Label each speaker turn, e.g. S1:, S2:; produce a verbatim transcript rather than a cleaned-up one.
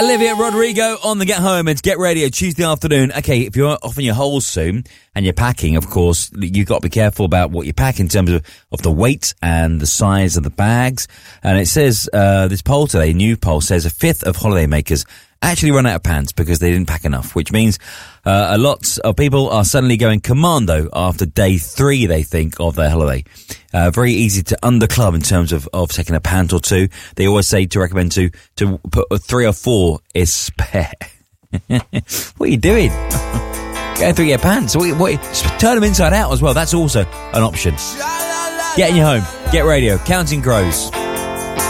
S1: Olivia Rodrigo on the Get Home. It's Get Radio Tuesday afternoon. Okay, if you're off in your holes soon and you're packing, of course, you've got to be careful about what you pack in terms of, of the weight and the size of the bags. And it says, uh, this poll today, new poll says a fifth of holidaymakers actually run out of pants because they didn't pack enough, which means uh, a lot of people are suddenly going commando after day three, they think, of their holiday. Uh, very easy to underclub in terms of, of taking a pant or two. They always say to recommend to, to put three or four is spare. What are you doing? Going through your pants. What, what, turn them inside out as well. That's also an option. Get in your home. Get Radio. Counting Crows.